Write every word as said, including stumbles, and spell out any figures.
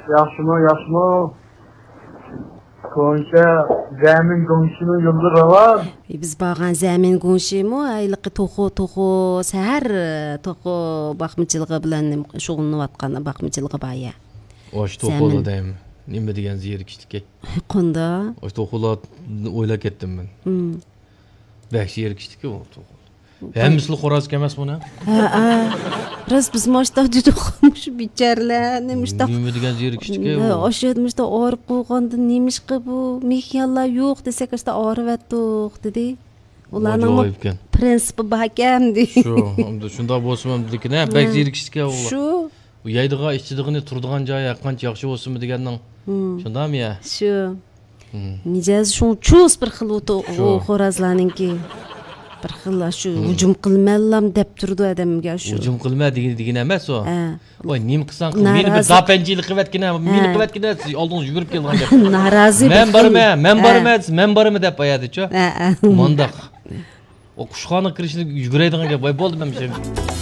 Yaxşımı, yaxşımı. Konuşa, zemin konuşunu yıldır var. Biz bağan zemin konuşumu, aylıqı toxu toxu, səhər toxu baxmıcılığı bilan şoğullanıb atqanı baxmıcılığı baya. Oş toxulu deyim. Nima degan zerikishlik. Qanda? Oş toxular o'ylab ketdim men. Hmm. Vahshiy zerikishlik o toxu. Hemmisi xo'roz emas buni. Ha, ha. Ras biz moshda juda qo'ymuş bicharalar, nemişda. Nima degan zerikishlik o. Oshadmışda orib qo'yganda nemish qilib bu mehmonlar yo'q desak asta orib atdiq dedi. Ularning prinsipi bor ekan dedi. Shu, hamda shunda bo'lsa ham dedikne, bak zerikishlik o. Shu. Bu yeydigan, ichdidigini, turdigan joyi qancha yaxshi bo'lsinmi deganning. Shundami ya? Shu. Mijoz shunchus bir xil o'to xo'razlarninki. Bir xil shu hujum qilmaylam deb turdi odamga shu. Hujum qilma degan emas o. Voy, nim qilsan, meni bir zapanchilik qilayotgina, meni qilayotgina oldingiz yugurib kelgan gap. Norozi. Men borman, men borman, men borman deb qo'yadi-chu. Mondaq. O qushxona kirishni yuguraydigan gap, voy bo'ldi men.